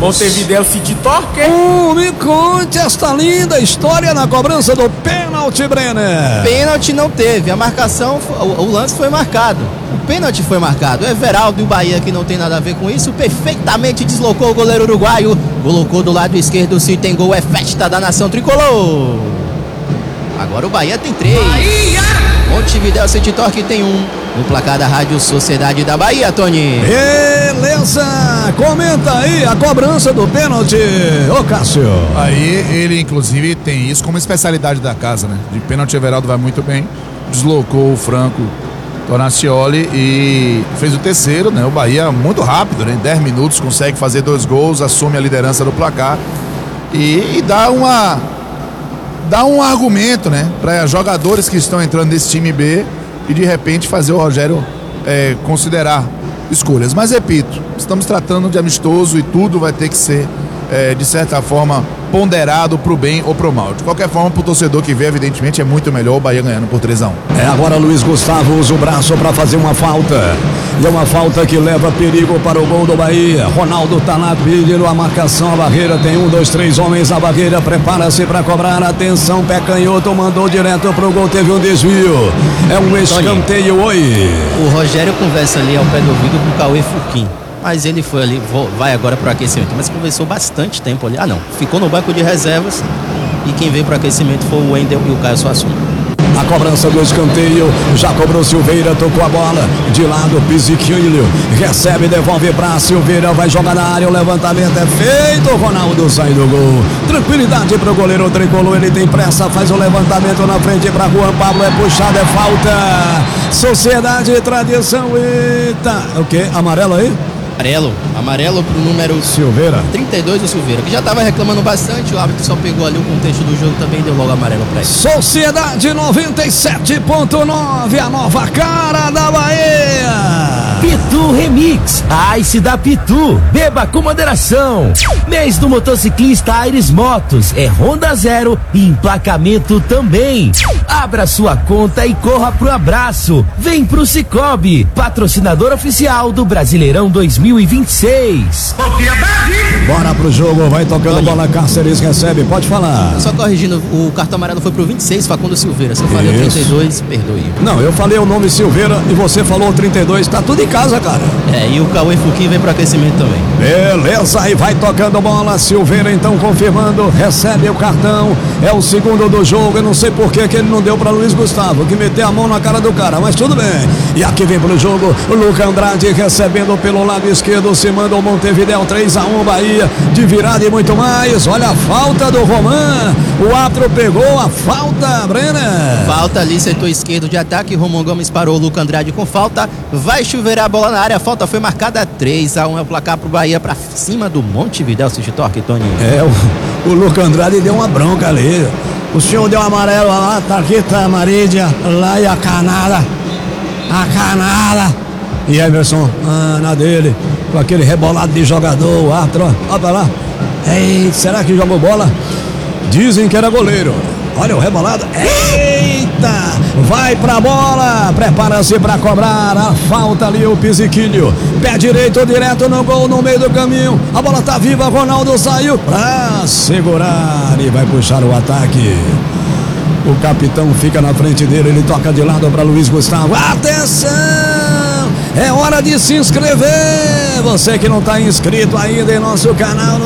Montevideo City Torque. Me conte esta linda história na cobrança do pênalti, Brenner. Pênalti não teve, a marcação, o lance foi marcado. O pênalti foi marcado. O Everaldo e o Bahia, que não tem nada a ver com isso, perfeitamente deslocou o goleiro uruguaio. Colocou do lado esquerdo, se tem gol, é festa da nação tricolor. Agora o Bahia tem 3. Bahia! Montevideo City Torque tem 1. No placar da Rádio Sociedade da Bahia, Tony. Beleza! Comenta aí a cobrança do pênalti, ô Cássio. Aí ele, inclusive, tem isso como especialidade da casa, né? De pênalti, Everaldo vai muito bem. Deslocou o Franco Tonacioli e fez o terceiro, né? O Bahia muito rápido, né? Em 10 minutos consegue fazer 2 gols, assume a liderança do placar e dá um argumento, né? Para jogadores que estão entrando nesse time B e de repente fazer o Rogério considerar escolhas. Mas repito, estamos tratando de amistoso e tudo vai ter que ser de certa forma ponderado pro bem ou pro mal. De qualquer forma, pro torcedor que vê, evidentemente é muito melhor o Bahia ganhando por 3-1. Agora Luiz Gustavo usa o braço para fazer uma falta. E é uma falta que leva perigo para o gol do Bahia. Ronaldo tá lá pedindo a marcação, a barreira tem 1, 2, 3 homens na barreira, prepara-se para cobrar, atenção, pé canhoto, mandou direto pro gol, teve um desvio. É um escanteio, oi. O Rogério conversa ali ao pé do ouvido com o Cauê Furquim. Mas ele foi ali, vai agora pro aquecimento. Mas conversou bastante tempo ali. Ficou no banco de reservas. E quem veio pro aquecimento foi o Wendel e o Caio Suassuna. A cobrança do escanteio, já cobrou Silveira, tocou a bola de lado, Pisiquilho, recebe, devolve pra Silveira, vai jogar na área, o levantamento é feito, Ronaldo sai do gol. Tranquilidade pro goleiro tricolor, ele tem pressa, faz o levantamento na frente pra Juan Pablo, é puxado, é falta. Sociedade e Tradição, eita, o que? Amarelo aí? Amarelo pro número Silveira. 32 do Silveira, que já tava reclamando bastante, o árbitro só pegou ali o contexto do jogo também e deu logo amarelo pra ele. Sociedade 97.9, a nova cara da Bahia. Pitu Remix, a Ice da Pitu, beba com moderação. Mês do motociclista Aires Motos, é Honda Zero e emplacamento também. Abra sua conta e corra pro abraço. Vem pro Cicobi, patrocinador oficial do Brasileirão 2026. Bora pro jogo, vai tocando bola, Cáceres recebe, pode falar. Só corrigindo, o cartão amarelo foi pro 26, Facundo Silveira. Se eu falei o 32, perdoe. Não, eu falei o nome Silveira e você falou o 32, tá tudo em casa, cara. E o Cauê Furquim vem pro aquecimento também. Beleza, aí vai tocando bola, Silveira então confirmando, recebe o cartão, é o segundo do jogo, eu não sei por que ele não deu pra Luiz Gustavo, que meteu a mão na cara do cara, mas tudo bem. E aqui vem pro jogo, o Luca Andrade recebendo pelo lado esquerdo, se manda o Montevideo, 3-1 Bahia, de virada e muito mais. Olha a falta do Roman, o árbitro pegou a falta, Brenner. Falta ali, setor esquerdo de ataque, Romão Gomes parou o Luca Andrade com falta, vai chover a bola na área, a falta foi marcada, 3-1 é o placar pro Bahia, pra cima do Montevideo City Torque, Tony. O Luca Andrade deu uma bronca ali. O senhor deu amarelo lá, tá aqui, tá amarídia, lá e a canada. E Emerson, na dele, com aquele rebolado de jogador, o árbitro, ó pra lá. Ei, será que jogou bola? Dizem que era goleiro. Olha o rebolado. Eita! Vai pra bola. Prepara-se pra cobrar a falta ali, o Pisiquilho. Pé direito direto no gol, no meio do caminho. A bola tá viva, Ronaldo saiu pra segurar e vai puxar o ataque. O capitão fica na frente dele, ele toca de lado para Luiz Gustavo. Atenção! É hora de se inscrever. Você que não tá inscrito ainda em nosso canal.